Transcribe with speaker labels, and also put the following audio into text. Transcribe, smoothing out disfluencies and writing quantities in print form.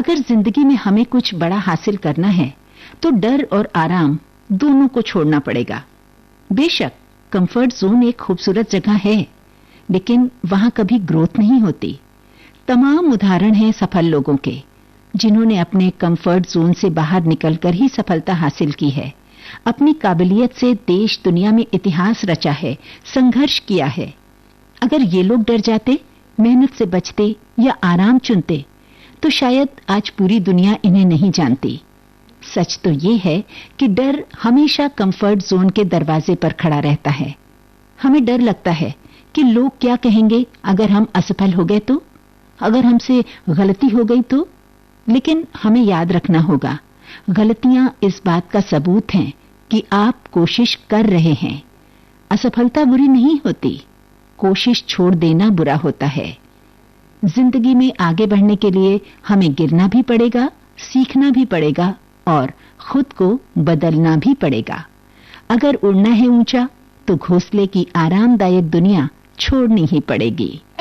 Speaker 1: अगर जिंदगी में हमें कुछ बड़ा हासिल करना है तो डर और आराम दोनों को छोड़ना पड़ेगा। बेशक कंफर्ट जोन एक खूबसूरत जगह है, लेकिन वहां कभी ग्रोथ नहीं होती। तमाम उदाहरण हैं सफल लोगों के, जिन्होंने अपने कंफर्ट जोन से बाहर निकलकर ही सफलता हासिल की है, अपनी काबिलियत से देश दुनिया में इतिहास रचा है, संघर्ष किया है। अगर ये लोग डर जाते, मेहनत से बचते या आराम चुनते, तो शायद आज पूरी दुनिया इन्हें नहीं जानती। सच तो ये है कि डर हमेशा कंफर्ट जोन के दरवाजे पर खड़ा रहता है। हमें डर लगता है कि लोग क्या कहेंगे अगर हम असफल हो गए तो, अगर हमसे गलती हो गई तो। लेकिन हमें याद रखना होगा, गलतियां इस बात का सबूत हैं कि आप कोशिश कर रहे हैं। असफलता बुरी नहीं होती, कोशिश छोड़ देना बुरा होता है। जिंदगी में आगे बढ़ने के लिए हमें गिरना भी पड़ेगा, सीखना भी पड़ेगा और खुद को बदलना भी पड़ेगा। अगर उड़ना है ऊंचा तो घोंसले की आरामदायक दुनिया छोड़नी ही पड़ेगी।